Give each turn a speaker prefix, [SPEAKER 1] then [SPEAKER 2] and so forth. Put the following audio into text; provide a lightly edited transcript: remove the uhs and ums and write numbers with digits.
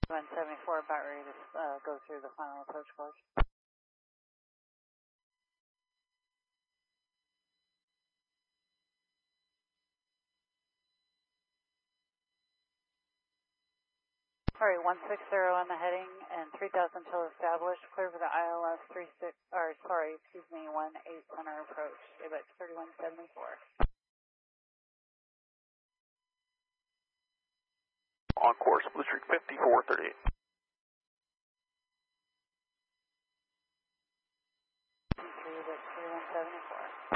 [SPEAKER 1] 174, about ready to go through the final approach course. Alright, 160 on the heading and 3000 till established. Clear for the ILS 18 center approach. ABEX 3174.
[SPEAKER 2] On course, Blue Streak 5438.
[SPEAKER 1] ABEX 3174.